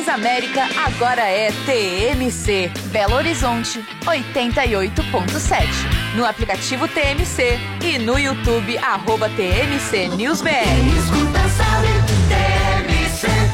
Transamérica agora é TMC. Belo Horizonte, 88.7. No aplicativo TMC e no YouTube, @TMC News BR. Quem escuta sabe, TMC.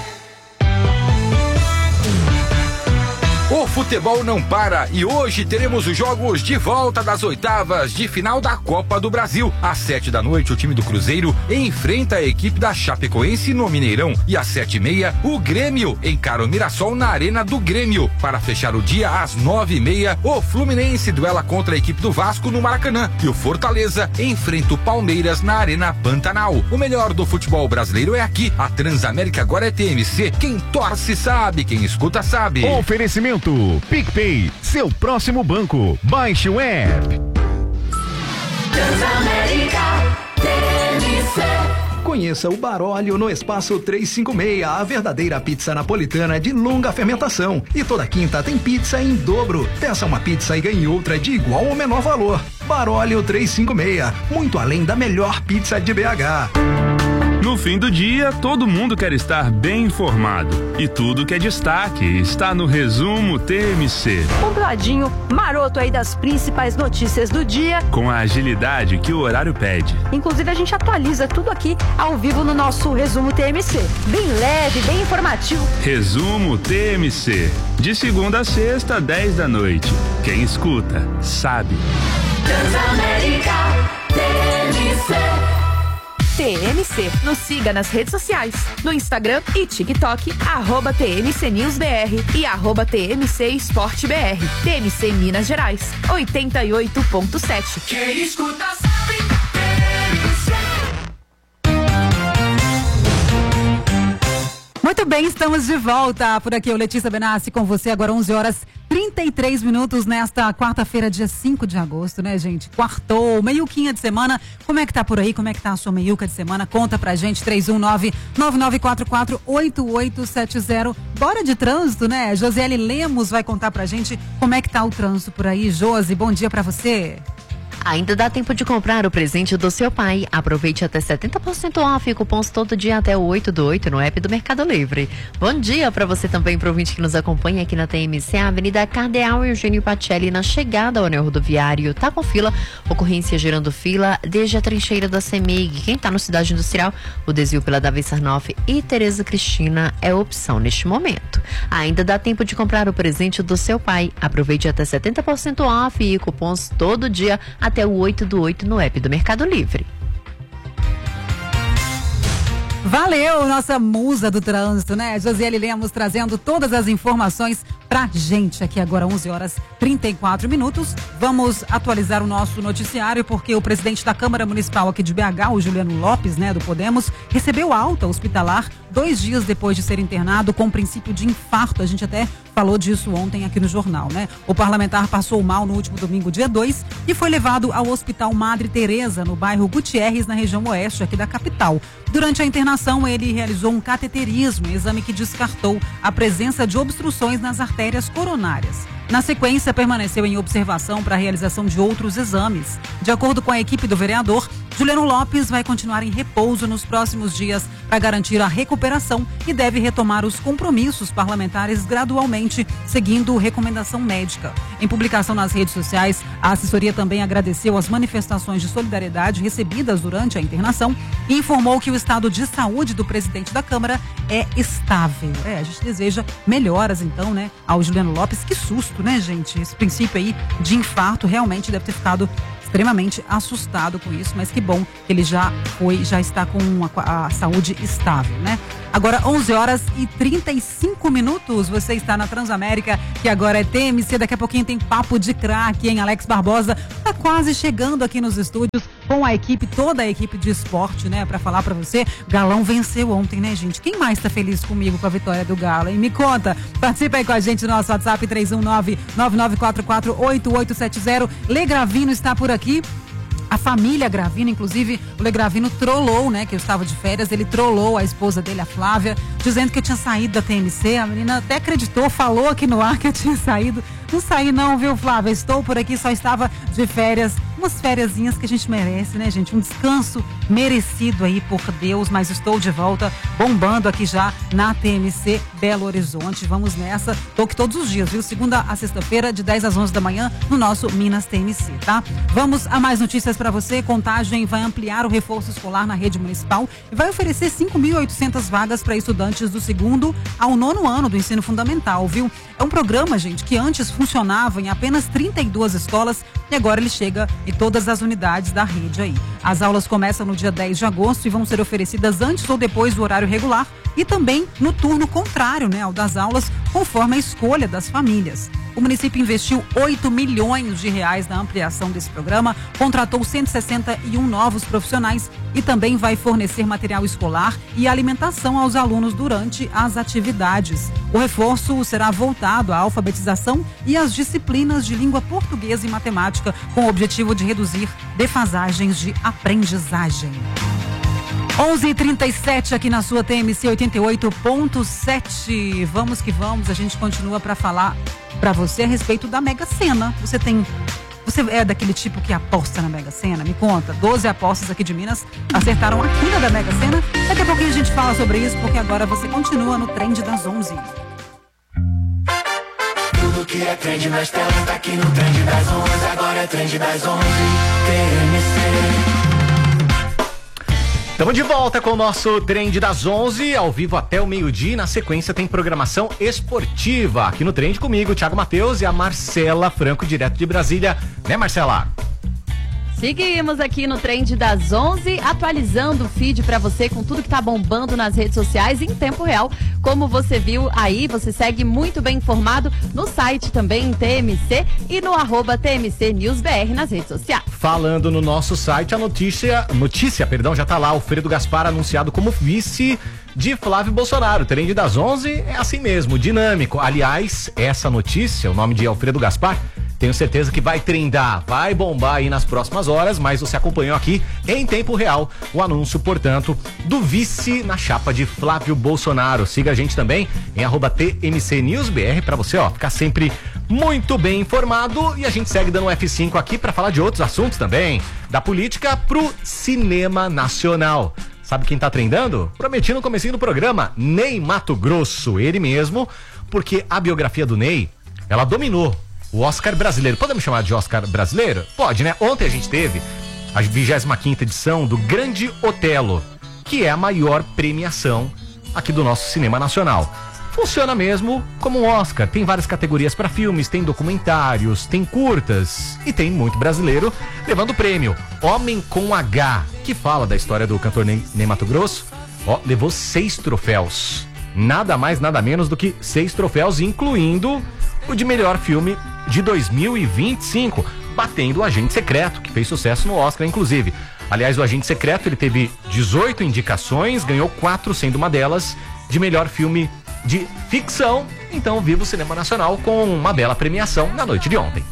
O futebol não para e hoje teremos os jogos de volta das oitavas de final da Copa do Brasil. Às 7h, o time do Cruzeiro enfrenta a equipe da Chapecoense no Mineirão. E às 7h30, o Grêmio encara o Mirassol na Arena do Grêmio. Para fechar o dia, às 9h30, o Fluminense duela contra a equipe do Vasco no Maracanã. E o Fortaleza enfrenta o Palmeiras na Arena Pantanal. O melhor do futebol brasileiro é aqui. A Transamérica agora é TMC. Quem torce sabe, quem escuta sabe. Oferecimento PicPay, seu próximo banco. Baixe o app. Transamérica, TMC. Conheça o Baróleo no Espaço 356, a verdadeira pizza napolitana de longa fermentação. E toda quinta tem pizza em dobro. Peça uma pizza e ganhe outra de igual ou menor valor. Baróleo 356, muito além da melhor pizza de BH. No fim do dia, todo mundo quer estar bem informado. E tudo que é destaque está no Resumo TMC. Compradinho, maroto aí das principais notícias do dia. Com a agilidade que o horário pede. Inclusive, a gente atualiza tudo aqui ao vivo no nosso Resumo TMC. Bem leve, bem informativo. Resumo TMC. De segunda a sexta, 10h. Quem escuta, sabe. Transamérica, TMC. TMC. Nos siga nas redes sociais, no Instagram e TikTok, @TMC News BR e @TMC Esporte BR. TMC Minas Gerais, 88.7. Quem escuta sabe, TMC. Muito bem, estamos de volta. Por aqui, eu, Letícia Benassi, com você agora 11h33 nesta quarta-feira, dia 5 de agosto, né, gente? Quartou, meiuquinha de semana. Como é que tá por aí? Como é que tá a sua meiuca de semana? Conta pra gente, 319-9944-8870. Bora de trânsito, né? Josiele Lemos vai contar pra gente como é que tá o trânsito por aí. Josi, bom dia pra você. Ainda dá tempo de comprar o presente do seu pai. Aproveite até 70% off e cupons todo dia até o 8/8 no app do Mercado Livre. Bom dia para você também, pro ouvinte que nos acompanha aqui na TMC, a Avenida Cardeal e Eugênio Pacelli, na chegada ao anel rodoviário. Tá com fila, ocorrência gerando fila desde a trincheira da CEMIG. Quem tá no Cidade Industrial, o desvio pela Davi Sarnoff e Tereza Cristina é opção neste momento. Ainda dá tempo de comprar o presente do seu pai. Aproveite até 70% off e cupons todo dia até o 8/8 no app do Mercado Livre. Valeu, nossa musa do trânsito, né? Josiele Lemos trazendo todas as informações pra gente aqui agora, 11h34. Vamos atualizar o nosso noticiário porque o presidente da Câmara Municipal aqui de BH, o Juliano Lopes, né, do Podemos, recebeu alta hospitalar 2 dias depois de ser internado com princípio de infarto. A gente até falou disso ontem aqui no jornal, né? O parlamentar passou mal no último domingo, dia 2, e foi levado ao Hospital Madre Teresa, no bairro Gutierrez, na região oeste aqui da capital. Durante a internação, ele realizou um cateterismo, exame que descartou a presença de obstruções nas artérias coronárias. Na sequência, permaneceu em observação para a realização de outros exames. De acordo com a equipe do vereador, Juliano Lopes vai continuar em repouso nos próximos dias para garantir a recuperação e deve retomar os compromissos parlamentares gradualmente, seguindo recomendação médica. Em publicação nas redes sociais, a assessoria também agradeceu as manifestações de solidariedade recebidas durante a internação e informou que o estado de saúde do presidente da Câmara é estável. A gente deseja melhoras, então, né, ao Juliano Lopes. Que susto, né, gente? Esse princípio aí de infarto realmente deve ter ficado extremamente assustado com isso, mas que bom que ele já está com a saúde estável, né? Agora, 11h35, você está na Transamérica, que agora é TMC, daqui a pouquinho tem Papo de Craque, hein? Alex Barbosa tá quase chegando aqui nos estúdios com a equipe, toda a equipe de esporte, né? Pra falar pra você, Galão venceu ontem, né, gente? Quem mais tá feliz comigo com a vitória do Galo, hein? Me conta, participa aí com a gente no nosso WhatsApp, 319-9944-8870. Lê Gravino está por aqui. A família Gravino, inclusive, o Lê Gravino trollou, né, que eu estava de férias, ele trollou a esposa dele, a Flávia, dizendo que eu tinha saído da TMC. A menina até acreditou, falou aqui no ar que eu tinha saído. Não saí não, viu, Flávia? Estou por aqui, só estava de férias. umas fériasinhas que a gente merece, né, gente? Um descanso merecido aí por Deus, mas estou de volta, bombando aqui já na TMC Belo Horizonte. Vamos nessa, tô aqui todos os dias, viu? Segunda a sexta-feira, de 10 às 11 da manhã, no nosso Minas TMC, tá? Vamos a mais notícias para você. Contagem vai ampliar o reforço escolar na rede municipal e vai oferecer 5.800 vagas para estudantes do 2º ao 9º ano do ensino fundamental, viu? É um programa, gente, que antes funcionava em apenas 32 escolas e agora ele chega em todas as unidades da rede aí. As aulas começam no dia 10 de agosto e vão ser oferecidas antes ou depois do horário regular e também no turno contrário, né, ao das aulas, conforme a escolha das famílias. O município investiu 8 milhões de reais na ampliação desse programa, contratou 161 novos profissionais e também vai fornecer material escolar e alimentação aos alunos durante as atividades. O reforço será voltado à alfabetização e às disciplinas de língua portuguesa e matemática, com o objetivo de reduzir defasagens de aprendizagem. 11h37 aqui na sua TMC 88.7. Vamos que vamos, a gente continua para falar para você a respeito da Mega Sena. Você é daquele tipo que aposta na Mega Sena? Me conta, 12 apostas aqui de Minas acertaram a quina da Mega Sena. Daqui a pouquinho a gente fala sobre isso, porque agora você continua no Trend das 11. Tudo que é trend nas telas tá aqui no Trend das 11. Agora é Trend das 11, TMC. Estamos de volta com o nosso Trend das 11, ao vivo até o meio-dia. Na sequência tem programação esportiva. Aqui no Trend comigo, o Thiago Matheus e a Marcela Franco, direto de Brasília. Né, Marcela? Seguimos aqui no Trend das 11, atualizando o feed para você com tudo que tá bombando nas redes sociais em tempo real. Como você viu aí, você segue muito bem informado no site também, TMC, e no @TMC News BR nas redes sociais. Falando no nosso site, a notícia, já tá lá, Alfredo Gaspar anunciado como vice de Flávio Bolsonaro. Trend das 11 é assim mesmo, dinâmico. Aliás, essa notícia, o nome de Alfredo Gaspar, tenho certeza que vai trendar, vai bombar aí nas próximas horas, mas você acompanhou aqui em tempo real o anúncio, portanto, do vice na chapa de Flávio Bolsonaro. Siga a gente também em @TMC News BR pra você, ficar sempre muito bem informado, e a gente segue dando um F5 aqui pra falar de outros assuntos também, da política pro cinema nacional. Sabe quem tá trendando? Prometi no comecinho do programa, Ney Matogrosso, ele mesmo, porque a biografia do Ney, ela dominou o Oscar brasileiro. Podemos chamar de Oscar brasileiro? Pode, né? Ontem a gente teve a 25ª edição do Grande Otelo, que é a maior premiação aqui do nosso cinema nacional. Funciona mesmo como um Oscar. Tem várias categorias para filmes, tem documentários, tem curtas e tem muito brasileiro levando o prêmio. Homem com H, que fala da história do cantor Ney Matogrosso, levou 6 troféus. Nada mais, nada menos do que 6 troféus, incluindo o de melhor filme de 2025, batendo o Agente Secreto, que fez sucesso no Oscar, inclusive. Aliás, o Agente Secreto, ele teve 18 indicações, ganhou 4, sendo uma delas de melhor filme de ficção. Então, viva o cinema nacional com uma bela premiação na noite de ontem.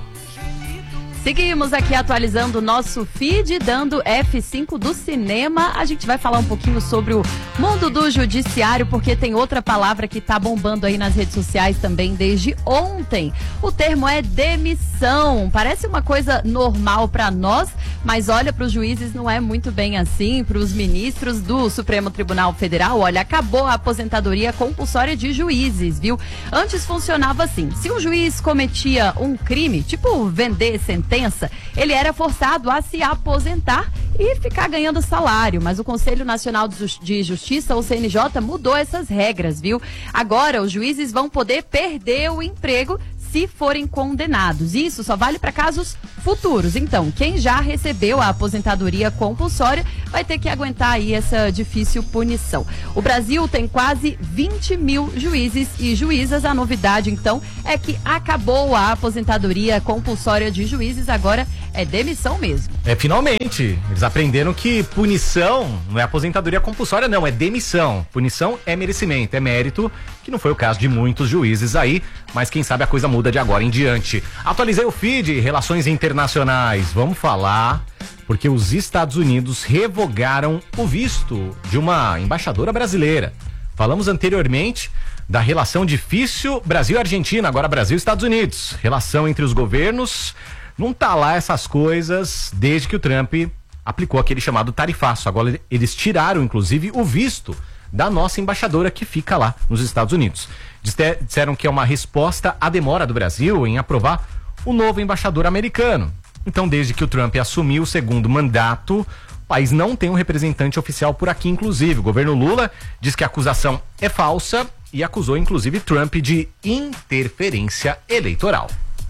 Seguimos aqui atualizando o nosso feed, dando F5 do cinema. A gente vai falar um pouquinho sobre o mundo do judiciário, porque tem outra palavra que tá bombando aí nas redes sociais também desde ontem. O termo é demissão. Parece uma coisa normal para nós, mas olha, para os juízes não é muito bem assim. Para os ministros do Supremo Tribunal Federal, olha, acabou a aposentadoria compulsória de juízes, viu? Antes funcionava assim: se um juiz cometia um crime, tipo vender sentença, ele era forçado a se aposentar e ficar ganhando salário, mas o Conselho Nacional de Justiça, o CNJ, mudou essas regras, viu? Agora os juízes vão poder perder o emprego se forem condenados. Isso só vale para casos futuros. Então, quem já recebeu a aposentadoria compulsória vai ter que aguentar aí essa difícil punição. O Brasil tem quase 20 mil juízes e juízas. A novidade, então, é que acabou a aposentadoria compulsória de juízes, agora é demissão mesmo. Finalmente, eles aprenderam que punição não é aposentadoria compulsória, não, é demissão. Punição é merecimento, é mérito, que não foi o caso de muitos juízes aí, mas quem sabe a coisa muda de agora em diante. Atualizei o feed, relações internacionais, vamos falar, porque os Estados Unidos revogaram o visto de uma embaixadora brasileira. Falamos anteriormente da relação difícil Brasil e Argentina, agora Brasil e Estados Unidos. Relação entre os governos não tá lá essas coisas desde que o Trump aplicou aquele chamado tarifaço. Agora eles tiraram, inclusive, o visto da nossa embaixadora que fica lá nos Estados Unidos. Disseram que é uma resposta à demora do Brasil em aprovar o novo embaixador americano. Então, desde que o Trump assumiu o segundo mandato, o país não tem um representante oficial por aqui, inclusive. O governo Lula diz que a acusação é falsa e acusou, inclusive, Trump de interferência eleitoral.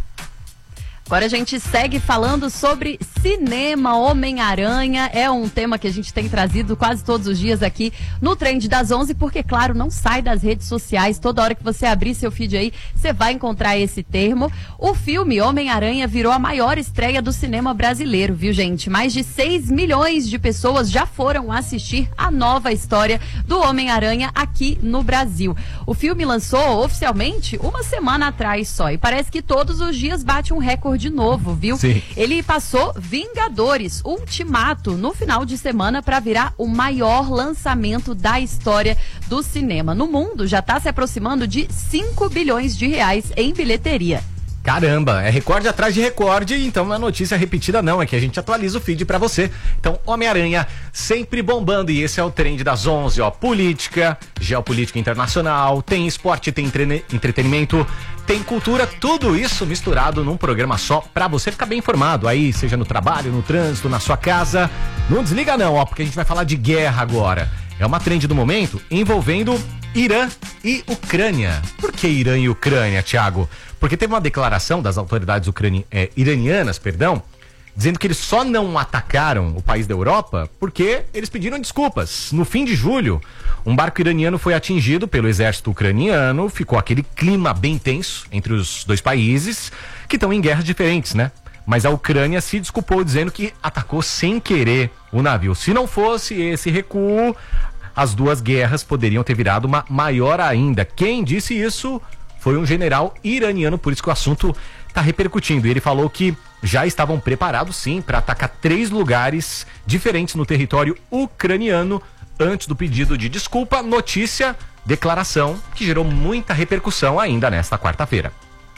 Agora a gente segue falando sobre cinema. Homem-Aranha é um tema que a gente tem trazido quase todos os dias aqui no Trend das 11, porque, claro, não sai das redes sociais. Toda hora que você abrir seu feed aí, você vai encontrar esse termo. O filme Homem-Aranha virou a maior estreia do cinema brasileiro, viu, gente? Mais de 6 milhões de pessoas já foram assistir a nova história do Homem-Aranha aqui no Brasil. O filme lançou oficialmente uma semana atrás só, e parece que todos os dias bate um recorde de novo, viu? Sim. Ele passou Vingadores Ultimato no final de semana para virar o maior lançamento da história do cinema. No mundo, já está se aproximando de 5 bilhões de reais em bilheteria. Caramba, é recorde atrás de recorde, então não é notícia repetida não, é que a gente atualiza o feed pra você. Então, Homem-Aranha sempre bombando, e esse é o Trend das 11, ó. Política, geopolítica internacional, tem esporte, tem entretenimento, tem cultura, tudo isso misturado num programa só pra você ficar bem informado. Aí, seja no trabalho, no trânsito, na sua casa, não desliga não, ó, porque a gente vai falar de guerra agora. É uma trend do momento envolvendo Irã e Ucrânia. Por que Irã e Ucrânia, Thiago? Porque teve uma declaração das autoridades iranianas, dizendo que eles só não atacaram o país da Europa porque eles pediram desculpas. No fim de julho, um barco iraniano foi atingido pelo exército ucraniano, ficou aquele clima bem tenso entre os dois países, que estão em guerras diferentes, né? Mas a Ucrânia se desculpou dizendo que atacou sem querer o navio. Se não fosse esse recuo, as duas guerras poderiam ter virado uma maior ainda. Quem disse isso foi um general iraniano, por isso que o assunto está repercutindo. E ele falou que já estavam preparados, sim, para atacar 3 lugares diferentes no território ucraniano antes do pedido de desculpa. Notícia, declaração que gerou muita repercussão ainda nesta quarta-feira.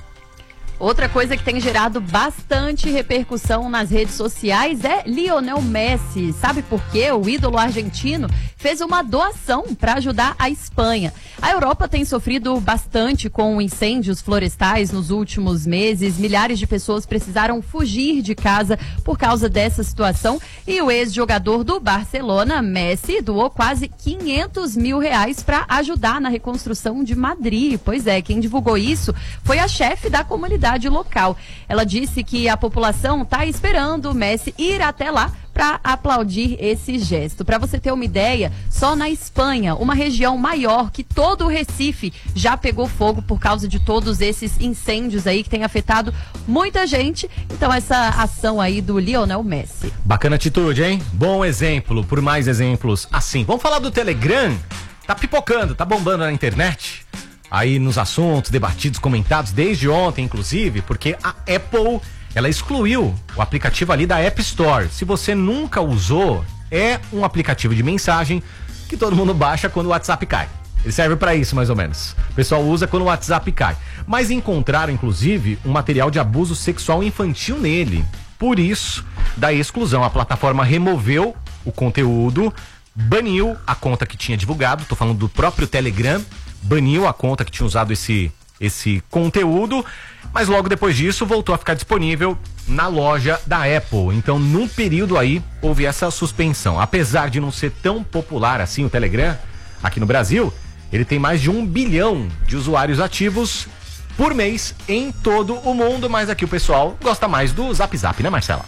Outra coisa que tem gerado bastante repercussão nas redes sociais é Lionel Messi. Sabe por quê? O ídolo argentino fez uma doação para ajudar a Espanha. A Europa tem sofrido bastante com incêndios florestais nos últimos meses. Milhares de pessoas precisaram fugir de casa por causa dessa situação. E o ex-jogador do Barcelona, Messi, doou quase 500 mil reais para ajudar na reconstrução de Madrid. Pois é, quem divulgou isso foi a chefe da comunidade local. Ela disse que a população está esperando o Messi ir até lá para aplaudir esse gesto. Para você ter uma ideia, só na Espanha, uma região maior que todo o Recife já pegou fogo por causa de todos esses incêndios aí que tem afetado muita gente. Então essa ação aí do Lionel Messi. Bacana atitude, hein? Bom exemplo, por mais exemplos assim. Vamos falar do Telegram? Tá pipocando, tá bombando na internet. Aí nos assuntos debatidos, comentados desde ontem, inclusive, porque a Apple, ela excluiu o aplicativo ali da App Store. Se você nunca usou, é um aplicativo de mensagem que todo mundo baixa quando o WhatsApp cai. Ele serve para isso, mais ou menos. O pessoal usa quando o WhatsApp cai. Mas encontraram, inclusive, um material de abuso sexual infantil nele. Por isso, da exclusão, a plataforma removeu o conteúdo, baniu a conta que tinha divulgado, tô falando do próprio Telegram, baniu a conta que tinha usado esse conteúdo, mas logo depois disso voltou a ficar disponível na loja da Apple. Então, num período aí, houve essa suspensão. Apesar de não ser tão popular assim o Telegram, aqui no Brasil, ele tem mais de 1 bilhão de usuários ativos por mês em todo o mundo, mas aqui o pessoal gosta mais do Zap Zap, né, Marcela?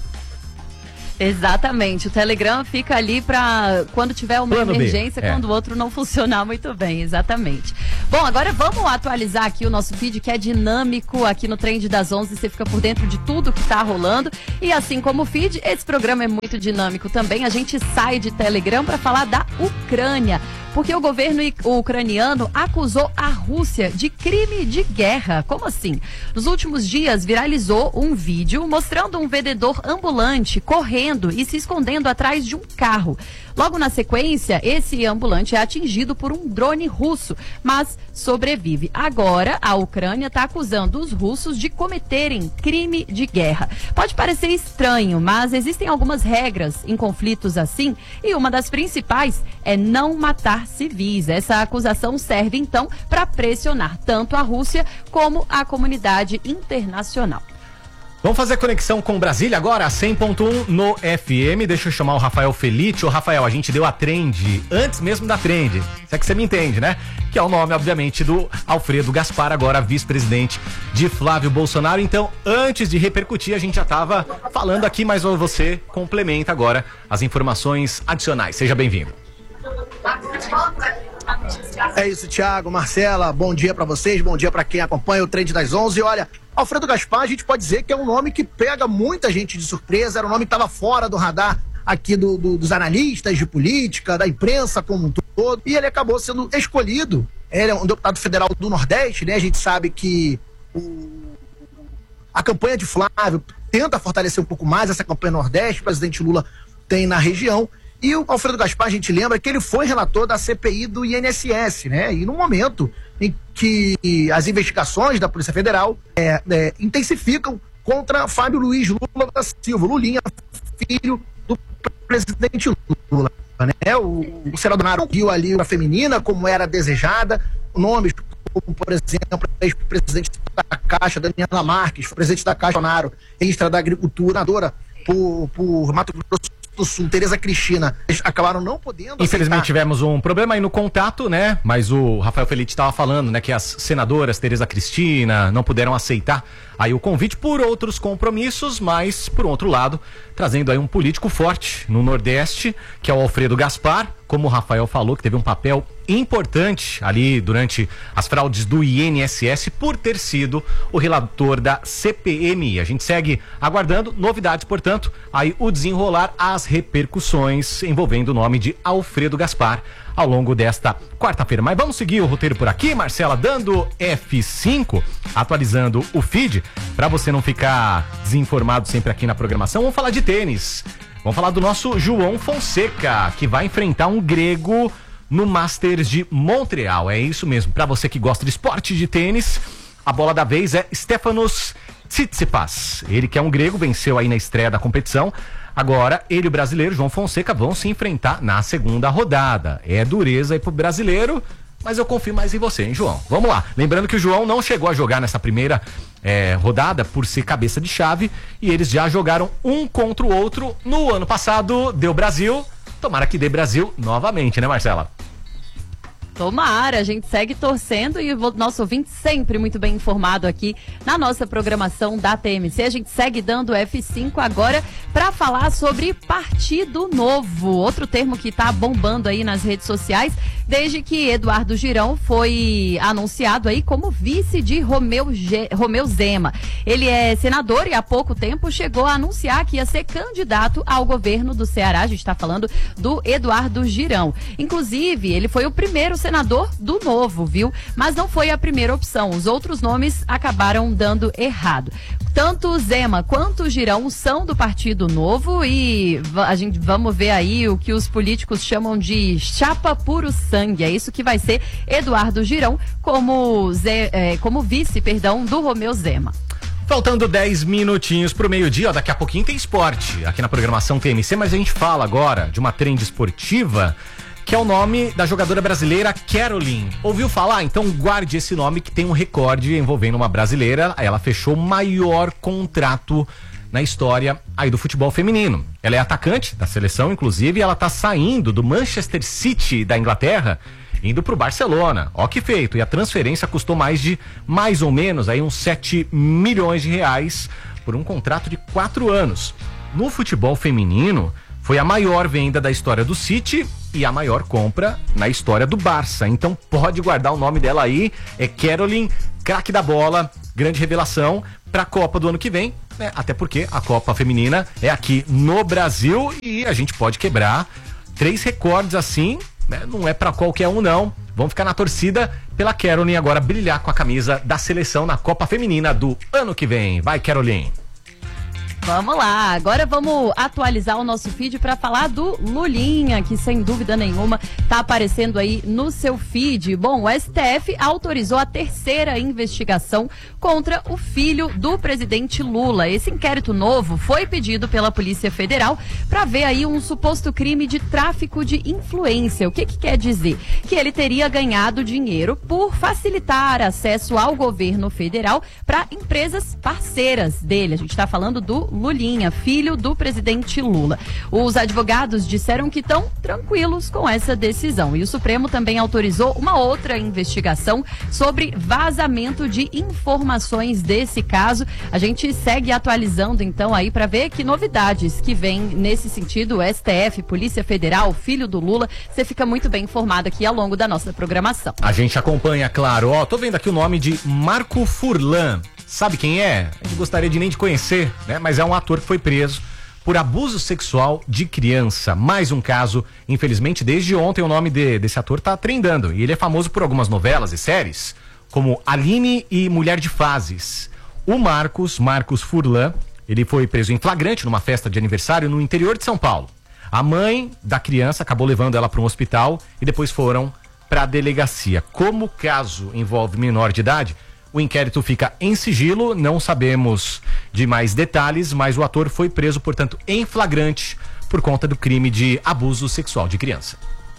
Exatamente, o Telegram fica ali para quando tiver uma emergência, quando o outro não funcionar muito bem, exatamente. Bom, agora vamos atualizar aqui o nosso feed, que é dinâmico aqui no Trend das 11, você fica por dentro de tudo que tá rolando, e assim como o feed, esse programa é muito dinâmico também. A gente sai de Telegram para falar da Ucrânia, porque o governo ucraniano acusou a Rússia de crime de guerra. Como assim? Nos últimos dias viralizou um vídeo mostrando um vendedor ambulante correndo e se escondendo atrás de um carro. Logo na sequência, esse ambulante é atingido por um drone russo, mas sobrevive. Agora, a Ucrânia está acusando os russos de cometerem crime de guerra. Pode parecer estranho, mas existem algumas regras em conflitos assim, e uma das principais é não matar civis. Essa acusação serve, então, para pressionar tanto a Rússia como a comunidade internacional. Vamos fazer conexão com Brasília agora, 100.1 no FM. Deixa eu chamar o Rafael Felite. Ô Rafael, a gente deu a trend antes mesmo da trend. Se é que você me entende, né? Que é o nome, obviamente, do Alfredo Gaspar, agora vice-presidente de Flávio Bolsonaro. Então, antes de repercutir, a gente já estava falando aqui, mas você complementa agora as informações adicionais. Seja bem-vindo. É isso, Thiago, Marcela, bom dia pra vocês, bom dia pra quem acompanha o Trend das 11. Olha, Alfredo Gaspar, a gente pode dizer que é um nome que pega muita gente de surpresa, era um nome que estava fora do radar aqui dos analistas de política, da imprensa como um todo, e ele acabou sendo escolhido. Ele é um deputado federal do Nordeste, né? A gente sabe que a campanha de Flávio tenta fortalecer um pouco mais essa campanha Nordeste, o presidente Lula tem na região. E o Alfredo Gaspar, a gente lembra que ele foi relator da CPI do INSS, né? E no momento em que as investigações da Polícia Federal intensificam contra Fábio Luiz Lula da Silva, Lulinha, filho do presidente Lula, né? O senador viu ali a feminina como era desejada, nomes como, por exemplo, a ex-presidente da Caixa, Daniela Marques, presidente da Caixa, Bolsonaro, ministra da Agricultura, senadora por Mato Grosso do Sul, Tereza Cristina, eles acabaram não podendo. Infelizmente tivemos um problema aí no contato, né? Mas o Rafael Felite estava falando, né, que as senadoras Tereza Cristina não puderam aceitar aí o convite por outros compromissos, mas por outro lado, trazendo aí um político forte no Nordeste, que é o Alfredo Gaspar, como o Rafael falou, que teve um papel importante ali durante as fraudes do INSS por ter sido o relator da CPMI. A gente segue aguardando novidades, portanto, aí o desenrolar, as repercussões envolvendo o nome de Alfredo Gaspar ao longo desta quarta-feira. Mas vamos seguir o roteiro por aqui, Marcela, dando F5, atualizando o feed, para você não ficar desinformado sempre aqui na programação. Vamos falar de tênis. Vamos falar do nosso João Fonseca, que vai enfrentar um grego no Masters de Montreal. É isso mesmo. Para você que gosta de esporte de tênis, a bola da vez é Stefanos Tsitsipas. Ele que é um grego, venceu aí na estreia da competição. Agora, ele e o brasileiro João Fonseca vão se enfrentar na segunda rodada. É dureza aí pro brasileiro, mas eu confio mais em você, hein, João? Vamos lá. Lembrando que o João não chegou a jogar nessa primeira rodada por ser cabeça de chave, e eles já jogaram um contra o outro no ano passado. Deu Brasil. Tomara que dê Brasil novamente, né, Marcela? Tomara, a gente segue torcendo e o nosso ouvinte sempre muito bem informado aqui na nossa programação da TMC. A gente segue dando F5 agora para falar sobre Partido Novo, outro termo que está bombando aí nas redes sociais, desde que Eduardo Girão foi anunciado aí como vice de Romeu Zema. Ele é senador e há pouco tempo chegou a anunciar que ia ser candidato ao governo do Ceará. A gente está falando do Eduardo Girão. Inclusive, ele foi o primeiro senador do Novo, viu? Mas não foi a primeira opção. Os outros nomes acabaram dando errado. Tanto Zema quanto Girão são do Partido Novo e vamos ver aí o que os políticos chamam de chapa puro sangue. É isso que vai ser Eduardo Girão como vice, do Romeu Zema. Faltando 10 minutinhos pro meio-dia, daqui a pouquinho tem esporte aqui na programação TMC, mas a gente fala agora de uma trend esportiva, que é o nome da jogadora brasileira Caroline. Ouviu falar? Então guarde esse nome, que tem um recorde envolvendo uma brasileira. Ela fechou o maior contrato na história aí do futebol feminino. Ela é atacante da seleção, inclusive, e ela tá saindo do Manchester City da Inglaterra, indo pro Barcelona. Ó que feito. E a transferência custou mais ou menos aí uns 7 milhões de reais por um contrato de 4 anos. No futebol feminino, foi a maior venda da história do City e a maior compra na história do Barça. Então pode guardar o nome dela aí. É Caroline, craque da bola, grande revelação para a Copa do ano que vem, né? Até porque a Copa Feminina é aqui no Brasil e a gente pode quebrar 3 recordes assim, né? Não é para qualquer um, não. Vamos ficar na torcida pela Caroline agora brilhar com a camisa da seleção na Copa Feminina do ano que vem. Vai, Caroline! Vamos lá, agora vamos atualizar o nosso feed para falar do Lulinha, que sem dúvida nenhuma tá aparecendo aí no seu feed. Bom, o STF autorizou a terceira investigação contra o filho do presidente Lula. Esse inquérito novo foi pedido pela Polícia Federal para ver aí um suposto crime de tráfico de influência. O que quer dizer? Que ele teria ganhado dinheiro por facilitar acesso ao governo federal para empresas parceiras dele. A gente está falando do Lulinha, filho do presidente Lula. Os advogados disseram que estão tranquilos com essa decisão. E o Supremo também autorizou uma outra investigação sobre vazamento de informações desse caso. A gente segue atualizando então aí para ver que novidades que vem nesse sentido. STF, Polícia Federal, filho do Lula. Você fica muito bem informado aqui ao longo da nossa programação. A gente acompanha, claro. Tô vendo aqui o nome de Marco Furlan. Sabe quem é? A gente gostaria de nem de conhecer, né? Mas é um ator que foi preso por abuso sexual de criança. Mais um caso, infelizmente, desde ontem o nome desse ator tá trendando. E ele é famoso por algumas novelas e séries, como Aline e Mulher de Fases. O Marcos Furlan, ele foi preso em flagrante numa festa de aniversário no interior de São Paulo. A mãe da criança acabou levando ela para um hospital e depois foram para a delegacia. Como o caso envolve menor de idade, o inquérito fica em sigilo, não sabemos de mais detalhes, mas o ator foi preso, portanto, em flagrante por conta do crime de abuso sexual de criança.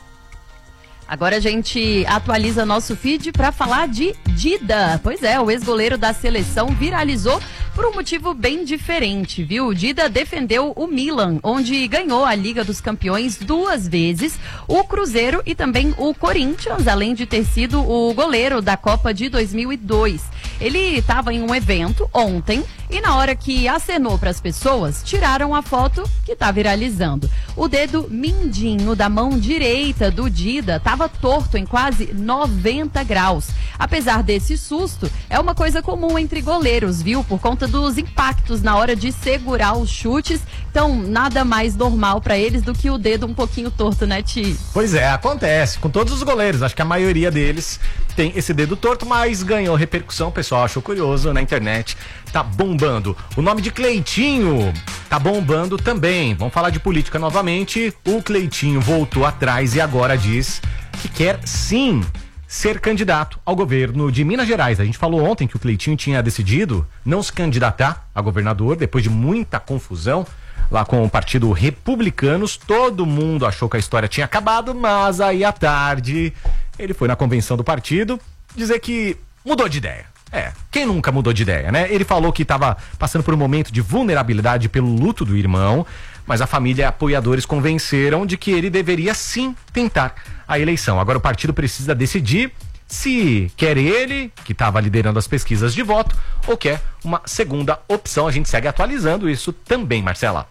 Agora a gente atualiza nosso feed para falar de Dida. Pois é, o ex-goleiro da seleção viralizou por um motivo bem diferente, viu? O Dida defendeu o Milan, onde ganhou a Liga dos Campeões 2 vezes, o Cruzeiro e também o Corinthians, além de ter sido o goleiro da Copa de 2002. Ele estava em um evento ontem e na hora que acenou para as pessoas, tiraram a foto que está viralizando. O dedo mindinho da mão direita do Dida estava torto em quase 90 graus. Apesar desse susto, é uma coisa comum entre goleiros, viu? Por conta dos impactos na hora de segurar os chutes. Então, nada mais normal para eles do que o dedo um pouquinho torto, né, Ti? Pois é, acontece com todos os goleiros. Acho que a maioria deles tem esse dedo torto, mas ganhou repercussão. O pessoal achou curioso na internet. Tá bombando. O nome de Cleitinho tá bombando também. Vamos falar de política novamente. O Cleitinho voltou atrás e agora diz que quer sim ser candidato ao governo de Minas Gerais. A gente falou ontem que o Cleitinho tinha decidido não se candidatar a governador depois de muita confusão lá com o Partido Republicanos. Todo mundo achou que a história tinha acabado, mas aí à tarde ele foi na convenção do partido dizer que mudou de ideia. Quem nunca mudou de ideia, né? Ele falou que estava passando por um momento de vulnerabilidade pelo luto do irmão, mas a família e apoiadores convenceram de que ele deveria sim tentar a eleição. Agora o partido precisa decidir se quer ele, que estava liderando as pesquisas de voto, ou quer uma segunda opção. A gente segue atualizando isso também, Marcela.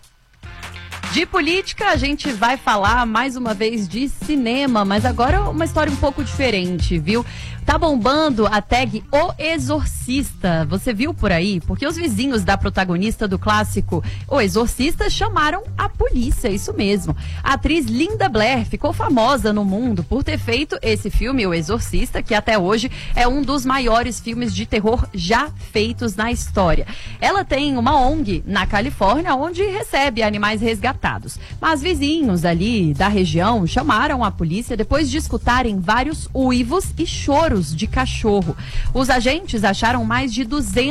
De política, a gente vai falar mais uma vez de cinema, mas agora uma história um pouco diferente, viu? Tá bombando a tag O Exorcista. Você viu por aí? Porque os vizinhos da protagonista do clássico O Exorcista chamaram a polícia, isso mesmo. A atriz Linda Blair ficou famosa no mundo por ter feito esse filme, O Exorcista, que até hoje é um dos maiores filmes de terror já feitos na história. Ela tem uma ONG na Califórnia, onde recebe animais resgatados. Mas vizinhos ali da região chamaram a polícia depois de escutarem vários uivos e choros de cachorro. Os agentes acharam mais de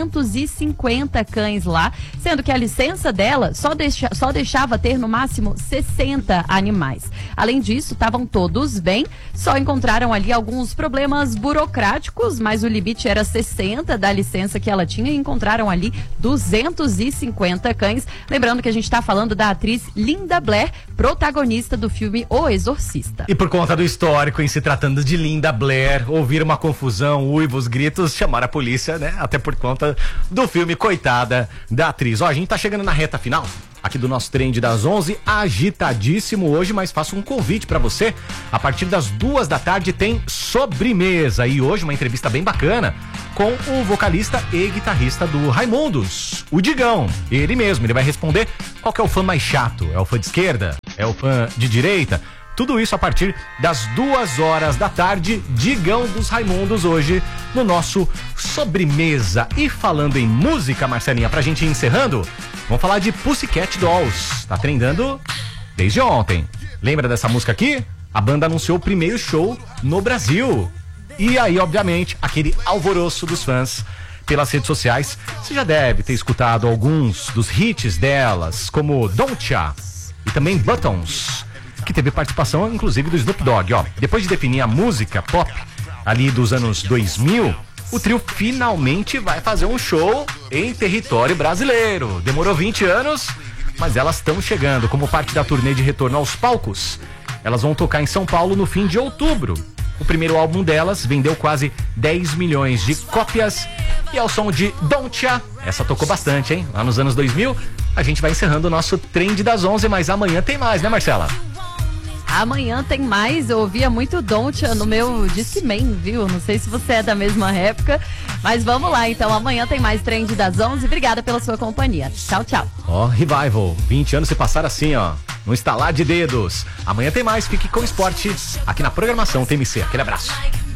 250 cães lá, sendo que a licença dela só deixava ter no máximo 60 animais. Além disso, estavam todos bem, só encontraram ali alguns problemas burocráticos, mas o limite era 60 da licença que ela tinha e encontraram ali 250 cães. Lembrando que a gente está falando da atriz Linda Blair, protagonista do filme O Exorcista. E por conta do histórico em se tratando de Linda Blair, ouvir uma confusão, uivos, gritos, chamaram a polícia, né? Até por conta do filme, coitada da atriz. A gente tá chegando na reta final aqui do nosso Trend das 11, agitadíssimo hoje, mas faço um convite pra você. A partir das 2 da tarde tem sobremesa e hoje uma entrevista bem bacana com o vocalista e guitarrista do Raimundos, o Digão. Ele mesmo, ele vai responder qual que é o fã mais chato. É o fã de esquerda? É o fã de direita? Tudo isso a partir das 2h da tarde. Digão dos Raimundos hoje no nosso Sobremesa. E falando em música, Marcelinha, pra gente ir encerrando, vamos falar de Pussycat Dolls. Tá trendando desde ontem. Lembra dessa música aqui? A banda anunciou o primeiro show no Brasil. E aí, obviamente, aquele alvoroço dos fãs pelas redes sociais. Você já deve ter escutado alguns dos hits delas, como Don't Ya e também Buttons, que teve participação, inclusive, do Snoop Dogg. Ó, depois de definir a música pop ali dos anos 2000, o trio finalmente vai fazer um show em território brasileiro. Demorou 20 anos, mas elas estão chegando como parte da turnê de retorno aos palcos. Elas vão tocar em São Paulo no fim de outubro. O primeiro álbum delas vendeu quase 10 milhões de cópias. E ao som de Don't Ya, essa tocou bastante, hein? Lá nos anos 2000, a gente vai encerrando o nosso Trend das 11, mas amanhã tem mais, né, Marcela? Amanhã tem mais, eu ouvia muito Don't Ya no meu Discman, viu? Não sei se você é da mesma época, mas vamos lá, então amanhã tem mais Trend das 11. Obrigada pela sua companhia. Tchau, tchau. Ó, Revival, 20 anos se passaram assim, ó, no estalar de dedos. Amanhã tem mais, fique com o esporte aqui na programação TMC. Aquele abraço.